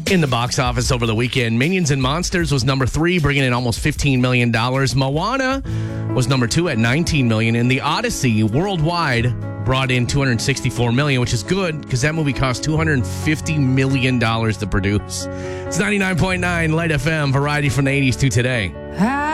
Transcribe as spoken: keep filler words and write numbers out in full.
In the box office over the weekend, Minions and Monsters was number three, bringing in almost fifteen million dollars. Moana was number two at nineteen million dollars. And The Odyssey worldwide brought in two hundred sixty-four million dollars, which is good because that movie cost two hundred fifty million dollars to produce. It's ninety-nine point nine Light F M, variety from the eighties to today. I